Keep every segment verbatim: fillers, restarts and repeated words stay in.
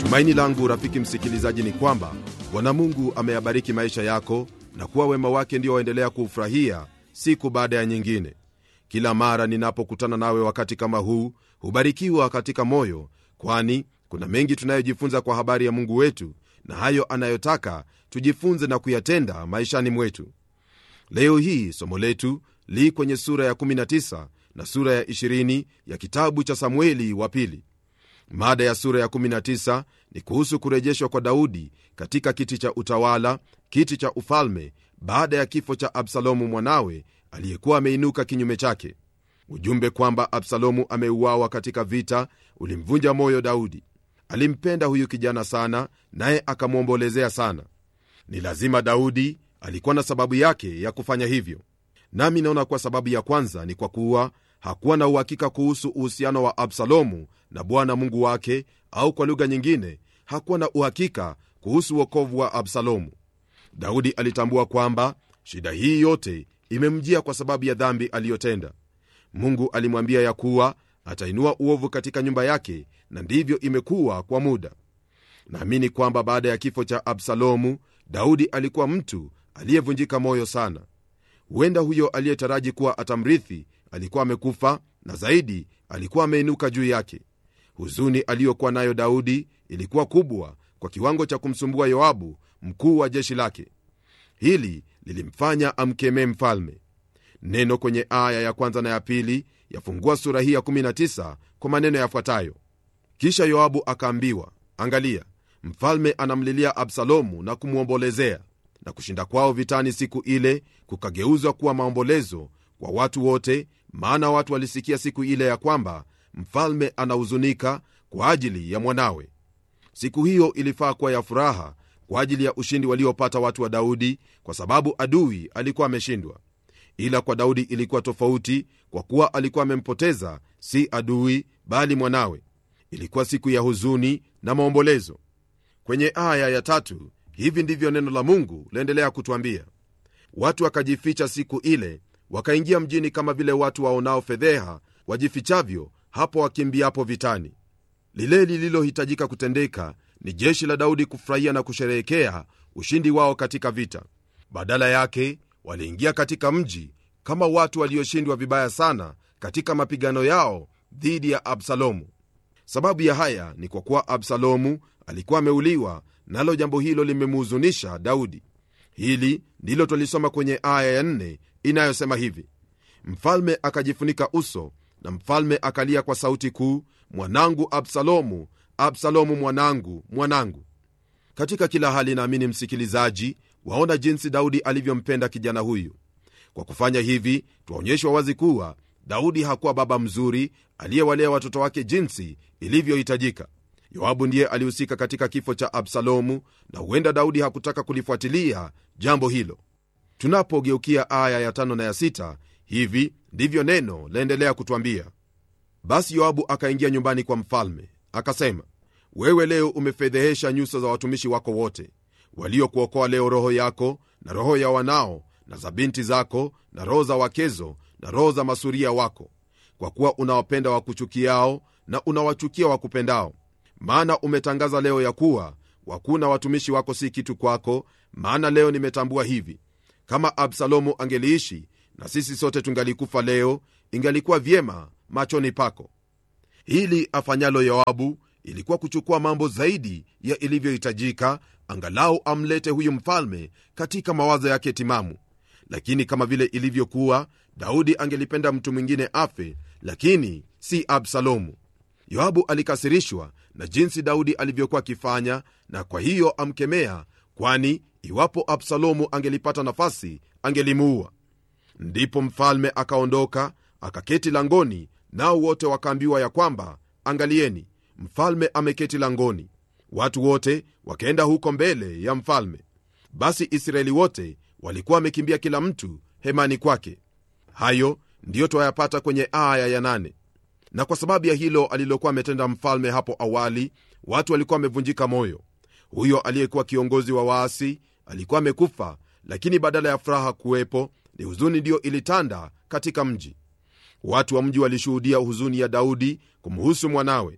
Tumaini langu rafiki msikilizaji ni kwamba Bwana Mungu ameyabariki maisha yako na kuwa wema wake ndio waendelea kuufurahia siku baada ya nyingine. Kila mara ninapokutana nawe wakati kama huu, hubarikiwa katika moyo, kwani kuna mengi tunayojifunza kwa habari ya Mungu wetu, na hayo anayotaka tujifunze na kuyatenda maishani mwetu. Leo hii somo letu li kwenye sura ya kumi na tisa na sura ya ishirini ya kitabu cha Samueli wa pili. Mada ya sura ya kumi na tisa ni kuhusu kurejeshwa kwa Daudi katika kiti cha utawala, kiti cha ufalme, baada ya kifo cha Absalomu mwanawe aliyekuwa ameinuka kinyume chake. Ujumbe kwamba Absalomu ameuawa katika vita ulimvunja moyo Daudi. Alimpenda huyu kijana sana, naye akamwombolezea sana. Ni lazima Daudi alikuwa na sababu yake ya kufanya hivyo. Nami naona kwa sababu ya kwanza ni kwa kuwa hakuwa na uhakika kuhusu uhusiano wa Absalomu na Bwana Mungu wake, au kwa lugha nyingine, hakuwa na uhakika kuhusu wokovu wa Absalomu. Daudi alitambua kwamba shida hii yote imemjia kwa sababu ya dhambi aliyotenda. Mungu alimwambia ya kuwa atainua uovu katika nyumba yake, na ndivyo imekuwa kwa muda. Naamini kwamba baada ya kifo cha Absalomu, Daudi alikuwa mtu aliyevunjika moyo sana. Huenda huyo aliyetaraji kuwa atamrithi alikuwa amekufa, na zaidi alikuwa ameinuka juu yake. Huzuni aliyokuwa nayo Daudi ilikuwa kubwa kwa kiwango cha kumsumbua Yoabu, mkuu wa jeshi lake. Hili lilimfanya amkemee mfalme. Neno kwenye aya ya kwanza na ya pili yafungua sura hii ya kumi na tisa kwa maneno yafuatayo: kisha Yoabu akaambiwa, angalia, mfalme anamlilia Absalomu na kumwombolezea. Na kushinda kwao vitani siku ile kukageuzwa kuwa maombolezo kwa watu wote, maana watu walisikia siku ile ya kwamba mfalme anahuzunika kwa ajili ya mwanawe. Siku hiyo ilifaa kuwa ya furaha kwa ajili ya ushindi waliopata watu wa Daudi, kwa sababu adui alikuwa ameshindwa. Ila kwa Daudi ilikuwa tofauti, kwa kuwa alikuwa amempoteza si adui bali mwanawe. Ilikuwa siku ya huzuni na maombolezo. Kwenye aya ya tatu, hivi ndivyo neno la Mungu laendelea kutuambia: watu wakajificha siku ile, wakaingia mjini kama vile watu waonao fedheha wajifichavyo hapo wakimbiapo vitani. Lile lililohitajika kutendeka ni jeshi la Daudi kufurahia na kusherehekea ushindi wao katika vita. Badala yake waliingia katika mji kama watu walioshindwa vibaya sana katika mapigano yao dhidi ya Absalomu. Sababu ya haya ni kwa kuwa Absalomu alikuwa ameuliwa, nalo jambo hilo limemhuzunisha Daudi. Hili ndilo tulisoma kwenye aya ya nne inayosema hivi: mfalme akajifunika uso, na mfalme akalia kwa sauti kuu, mwanangu Absalomu, Absalomu mwanangu, mwanangu. Katika kila hali, naamini msikilizaji, waona jinsi Daudi alivyompenda kijana huyu. Kwa kufanya hivi, tuonyeshwa wazi kuwa Daudi hakuwa baba mzuri aliyewalea watoto wake jinsi ilivyohitajika. Yoabu ndiye alihusika katika kifo cha Absalomu, na huenda Daudi hakutaka kulifuatilia jambo hilo. Tunapogeukia aya ya tano na ya sita, hivi ndivyo neno laendelea kutuambia: basi Yoabu akaingia nyumbani kwa mfalme, akasema, wewe leo umefedhehesha nyuso za watumishi wako wote, waliokuokoa leo roho yako na roho ya wanao na za binti zako na roho za wakezo na roho za masuria wako, kwa kuwa unawapenda wakuchukiao na unawachukia wakupendao. Maana umetangaza leo ya kuwa wakuna watumishi wako si kitu kwako. Maana leo nimetambua hivi: kama Absalomu angeliishi na sisi sote tungalikufa leo, ingalikuwa vyema machoni pako. Hili afanyalo Yoabu ilikuwa kuchukua mambo zaidi ya ilivyohitajika, angalau amlete huyu mfalme katika mawazo yake timamu. Lakini kama vile ilivyokuwa, Daudi angelipenda mtu mwingine afe, lakini si Absalomu. Yoabu alikasirishwa na jinsi Daudi alivyokuwa akifanya, na kwa hiyo amkemea, kwani iwapo Absalomu angelipata nafasi angelimuua. Ndipo mfalme akaondoka akaketi langoni, nao wote wakaambiwa ya kwamba, angalieni, mfalme ameketi langoni. Watu wote wakaenda huko mbele ya mfalme. Basi Israeli wote walikuwa wamekimbia kila mtu hemani kwake. Hayo ndiyo twayapata kwenye aya ya nane. Na kwa sababu ya hilo alilokuwa ametenda mfalme hapo awali, watu walikuwa wamevunjika moyo. Huyo aliyekuwa kiongozi wa waasi alikuwa amekufa, lakini badala ya furaha kuwepo, ni huzuni ndiyo ilitanda katika mji. Watu wa mji walishuhudia huzuni ya Daudi kumhusu mwanawe.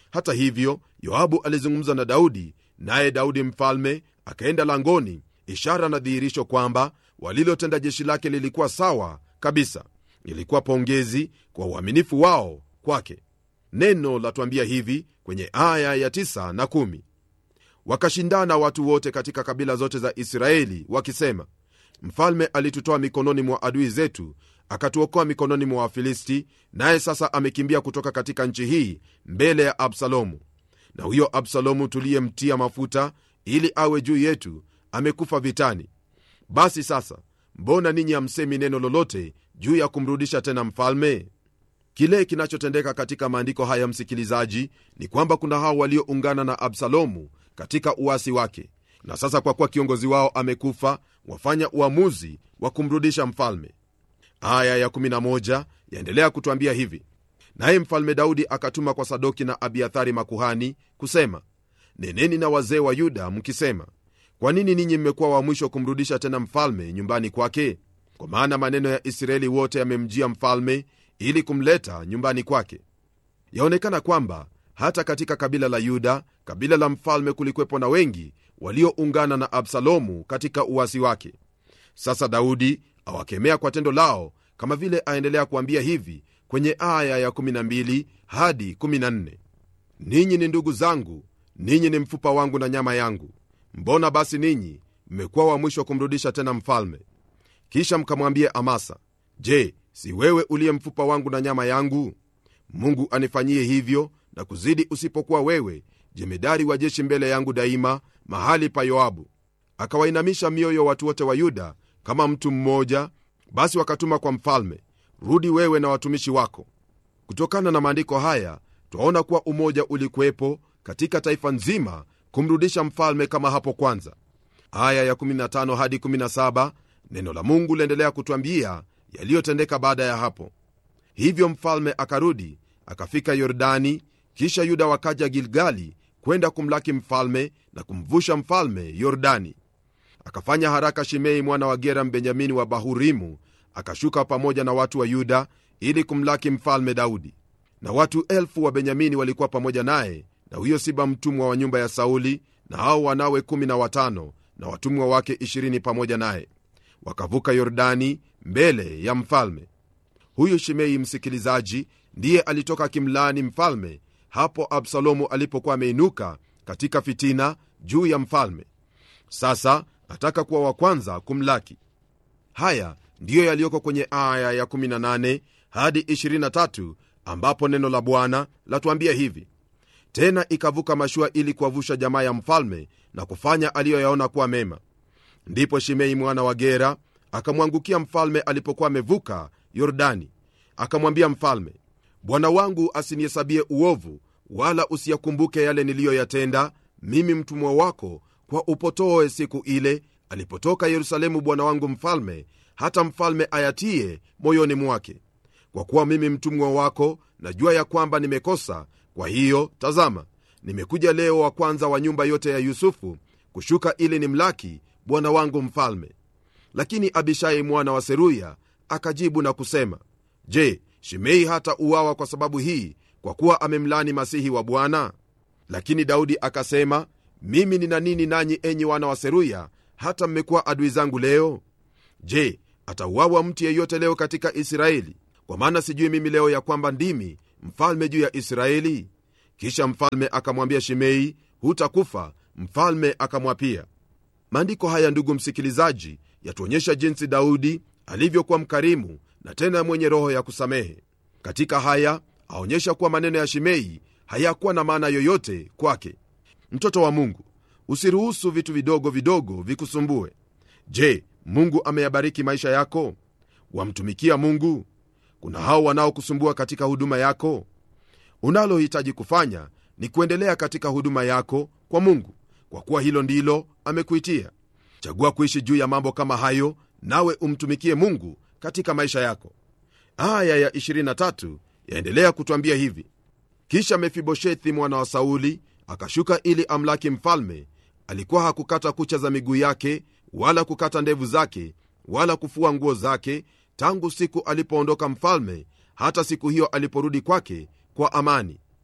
Hata hivyo, Yoabu alizungumza na Daudi, naye Daudi mfalme akaenda langoni, ishara na dhihirisho kwamba walilotenda jeshi lake lilikuwa sawa kabisa. Ilikuwa pongezi kwa uaminifu wao kwake. Neno latuambia hivi kwenye aya ya tisa na kumi: wakashindana watu wote katika kabila zote za Israeli wakisema, mfalme alitutoa mikononi mwa adui zetu, akatuokoa mikononi mwa Wafilisti, naye sasa amekimbia kutoka katika nchi hii mbele ya Absalomu. Na huyo Absalomu tuliyemtia mafuta ili awe juu yetu amekufa vitani. Basi sasa, mbona ninyi hamsemi neno lolote juu ya kumrudisha tena mfalme? Kile kinachotendeka katika maandiko haya, msikilizaji, ni kwamba kuna hao walioungana na Absalomu katika uasi wake, na sasa kwa kuwa kiongozi wao amekufa, wafanya uamuzi wa kumrudisha mfalme. Aya ya kumi na moja yaendelea kutuambia hivi: naye mfalme Daudi akatuma kwa Sadoki na Abiathari makuhani kusema, neneni na wazee wa Yuda mkisema, kwa nini ninyi mmekuwa wa mwisho kumrudisha tena mfalme nyumbani kwake? Kwa maana maneno ya Israeli wote yamemjia mfalme ili kumleta nyumbani kwake. Yaonekana kwamba hata katika kabila la Yuda, kabila la mfalme, kulikuwepo na wengi walioungana na Absalomu katika uasi wake. Sasa Daudi awakemea kwa tendo lao, kama vile aendelea kuambia hivi kwenye aya ya kumi na mbili hadi kumi na nne: ninyi ni ndugu zangu, ninyi ni mfupa wangu na nyama yangu. Mbona basi ninyi mmekuwa wa mwisho kumrudisha tena mfalme? Kisha mkamwambie Amasa, je, si wewe uliye mfupa wangu na nyama yangu? Mungu anifanyie hivyo na kuzidi, usipokuwa wewe jemedari wa jeshi mbele yangu daima mahali pa Yoabu. Akawainamisha mioyo watu wote wa Yuda kama mtu mmoja. Basi wakatuma kwa mfalme, rudi wewe na watumishi wako. Kutokana na maandiko haya twaona kuwa umoja ulikuwepo katika taifa nzima kumrudisha mfalme kama hapo kwanza. Aya ya kumi na tano hadi kumi na saba neno la Mungu laendelea kutwambia yaliyotendeka baada ya hapo. Hivyo mfalme akarudi akafika Yordani, kisha Yuda wakaja Gilgali kwenda kumlaki mfalme na kumvusha mfalme Yordani. Akafanya haraka Shimei mwana wa Gera Mbenyamini wa Bahurimu akashuka pamoja na watu wa Yuda ili kumlaki mfalme Daudi. Na watu elfu wa Benyamini walikuwa pamoja naye, na huyo Siba mtumwa wa nyumba ya Sauli, na hao wanawe kumi na watano na watumwa wake ishirini pamoja naye. Wakavuka Yordani mbele ya mfalme. Huyu Shimei, msikilizaji, ndiye alitoka akimlaani mfalme hapo Absalomu alipokuwa ameinuka katika fitina juu ya mfalme. Sasa ataka kuwa wa kwanza kumlaki. Haya ndiyo yaliyoko kwenye aya ya kumi na nane hadi ishirini na tatu, ambapo neno la Bwana latuambia hivi: tena ikavuka mashua ili kuwavusha jamaa ya mfalme na kufanya aliyoyaona kuwa mema. Ndipo Shimei mwana wa Gera akamwangukia mfalme alipokuwa amevuka Yordani, akamwambia mfalme, bwana wangu asinihesabie uovu, wala usiyakumbuke yale niliyoyatenda mimi mtumwa wako kwa upotoe siku ile alipotoka Yerusalemu bwana wangu mfalme, hata mfalme ayatie moyoni mwake. Kwa kuwa mimi mtumwa wako najua ya kwamba nimekosa, kwa hiyo tazama, nimekuja leo wa kwanza wa nyumba yote ya Yusufu kushuka ili nimlaki bwana wangu mfalme. Lakini Abishai mwana wa Seruya akajibu na kusema, je, Shimei hata uawa kwa sababu hii, kwa kuwa amemlani masihi wa Bwana? Lakini Daudi akasema, mimi nina nini nanyi enyi wana wa Seruya, hata mmekuwa adui zangu leo? Je, atauawa mtu yeyote leo katika Israeli? Kwa maana sijui mimi leo ya kwamba ndimi mfalme juu ya Israeli. Kisha mfalme akamwambia Shimei, hutakufa. Mfalme akamwapia. Maandiko haya, ndugu msikilizaji, yatuonyesha jinsi Daudi alivyokuwa mkarimu na tena mwenye roho ya kusamehe. Katika haya aonyesha kuwa maneno ya Shimei hayakuwa na maana yoyote kwake. Mtoto wa Mungu, usiruhusu vitu vidogo vidogo vikusumbue. Je, Mungu ameyabariki maisha yako? Wamtumikia Mungu? Kuna hao wanaokusumbua katika huduma yako? Unalohitaji kufanya ni kuendelea katika huduma yako kwa Mungu, kwa kuwa hilo ndilo amekuitia. Chagua kuishi juu ya mambo kama hayo, nawe umtumikie Mungu katika maisha yako. Aya ya ishirini na tatu yaendelea kutwambia hivi: kisha Mefiboshethi mwana wa Sauli akashuka ili amlaki mfalme. Alikuwa hakukata kucha za miguu yake, wala kukata ndevu zake, wala kufua nguo zake, tangu siku alipoondoka mfalme hata siku hiyo aliporudi kwake kwa amani.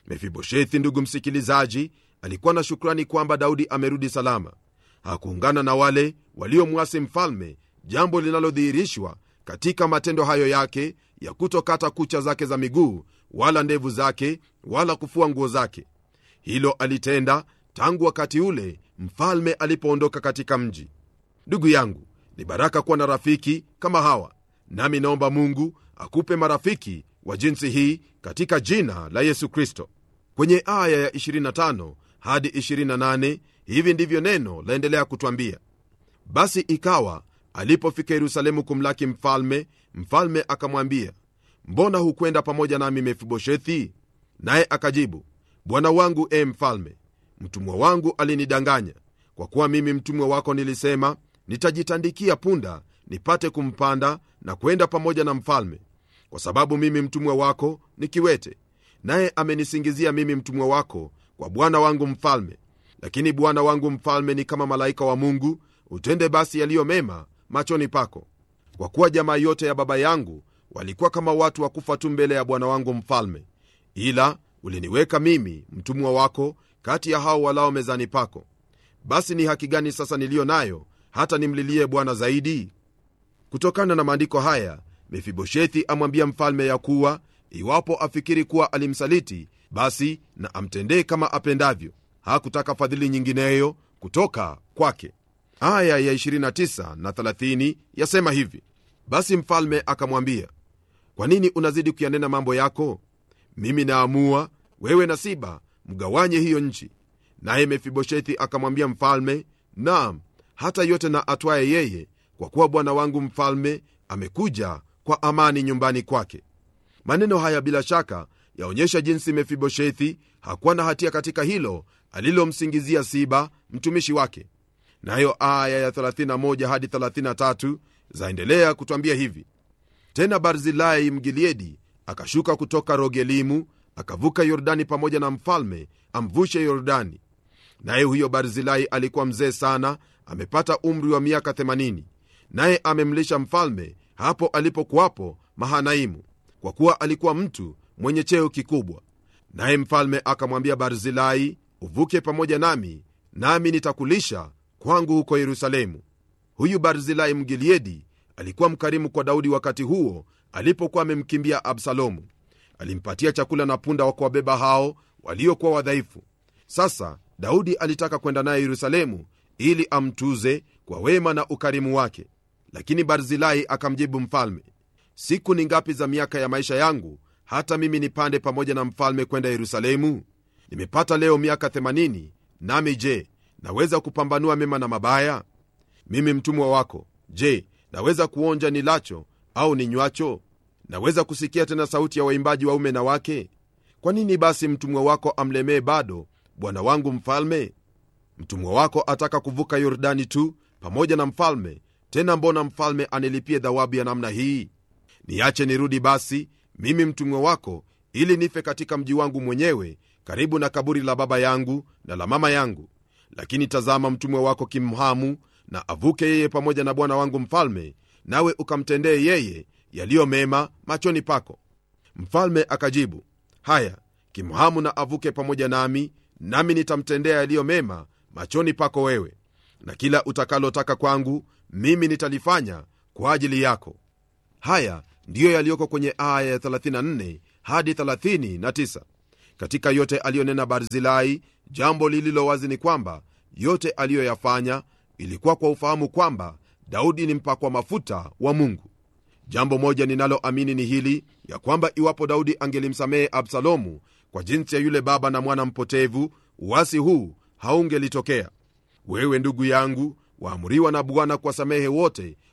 Mefiboshethi, ndugu msikilizaji, alikuwa na shukrani kwamba Daudi amerudi salama. Hakuungana na wale waliomwasi mfalme, jambo linalodhihirishwa katika matendo hayo yake ya kutokata kucha zake za miguu wala ndevu zake wala kufua nguo zake. Hilo alitenda tangu wakati ule mfalme alipoondoka katika mji. Ndugu yangu, ni baraka kuwa na rafiki kama hawa, nami naomba Mungu akupe marafiki wa jinsi hii katika jina la Yesu Kristo. Kwenye aya ya ishirini na tano hadi ishirini na nane hivi ndivyo neno laendelea kutwambia: basi ikawa alipofika Yerusalemu kumlaki mfalme, mfalme akamwambia, mbona hukwenda pamoja nami Mefiboshethi? Naye akajibu, bwana wangu e mfalme, mtumwa wangu alinidanganya, kwa kuwa mimi mtumwa wako nilisema nitajitandikia punda nipate kumpanda na kwenda pamoja na mfalme, kwa sababu mimi mtumwa wako ni kiwete. Naye amenisingizia mimi mtumwa wako kwa bwana wangu mfalme. Lakini bwana wangu mfalme ni kama malaika wa Mungu, utende basi yaliyo mema machoni pako, kwa kuwa jamaa yote ya baba yangu walikuwa kama watu wa kufa tu mbele ya bwana wangu mfalme, ila uliniweka mimi mtumwa wako kati ya hao walao mezani pako. Basi ni haki gani sasa niliyo nayo hata nimlilie Bwana zaidi? Kutokana na maandiko haya, Mefiboshethi amwambia mfalme ya kuwa iwapo afikiri kuwa alimsaliti, basi na amtendee kama apendavyo. Hakutaka fadhili nyingineyo kutoka kwake. Aya ya ishirini na tisa na thelathini yasema hivi: basi mfalme akamwambia, kwa nini unazidi kuyanena mambo yako? Mimi naamua, wewe na Siba mgawanye hiyo nchi. Naye Mefiboshethi akamwambia mfalme, naam, hata yote na atwaye yeye, kwa kuwa bwana wangu mfalme amekuja kwa amani nyumbani kwake. Maneno haya bila shaka yaonyesha jinsi Mefiboshethi hakuwa na hatia katika hilo alilomsingizia Siba mtumishi wake. Nayo aya ya thelathini na moja hadi thelathini na tatu zaendelea kutwambia hivi: tena Barzilai Mgileadi akashuka kutoka Rogelimu, akavuka Yordani pamoja na mfalme amvushe Yordani. Naye huyo Barzilai alikuwa mzee sana, amepata umri wa miaka themanini. Naye amemlisha mfalme hapo alipokuwapo Mahanaimu, kwa kuwa alikuwa mtu mwenye cheo kikubwa. Naye mfalme akamwambia Barzilai, uvuke pamoja nami, nami nitakulisha kwangu huko Yerusalemu. Huyu Barzilai Mgileadi alikuwa mkarimu kwa Daudi wakati huo alipokuwa amemkimbia Absalomu. Alimpatia chakula na punda wa kuwabeba hao waliokuwa wadhaifu. Sasa Daudi alitaka kwenda naye Yerusalemu ili amtuze kwa wema na ukarimu wake. Lakini Barzilai akamjibu mfalme, siku ni ngapi za miaka ya maisha yangu hata mimi nipande pamoja na mfalme kwenda Yerusalemu? Nimepata leo miaka themanini, nami je, naweza kupambanua mema na mabaya? Mimi mtumwa wako, je, naweza kuonja nilacho au ninywacho? Naweza kusikia tena sauti ya waimbaji waume na wake? Kwa nini basi mtumwa wako amlemee bado bwana wangu mfalme? Mtumwa wako ataka kuvuka Yordani tu pamoja na mfalme, tena mbona mfalme anilipie thawabu ya namna hii? Niache nirudi basi mimi mtumwa wako, ili nife katika mji wangu mwenyewe, karibu na kaburi la baba yangu na la mama yangu. Lakini tazama, mtumwa wako Kimhamu na avuke yeye pamoja na bwana wangu mfalme, nawe ukamtendee yeye yaliyo mema machoni pako. Mfalme akajibu, haya, Kimhamu na avuke pamoja nami, nami nitamtendea yaliyo mema machoni pako wewe, na kila utakalotaka kwangu mimi nitalifanya kwa ajili yako. Haya ndiyo yaliyoko kwenye aya ya thelathini na nne hadi thelathini na tisa. Katika yote aliyonena Barzilai, jambo lililo wazi ni kwamba yote aliyoyafanya ilikuwa kwa ufahamu kwamba Daudi ni mpakwa mafuta wa Mungu. Jambo moja ninaloamini ni hili, ya kwamba iwapo Daudi angelimsamehe Absalomu kwa jinsi ya yule baba na mwana mpotevu, uasi huu haungelitokea. Wewe ndugu yangu, waamuriwa na Bwana kuwasamehe wote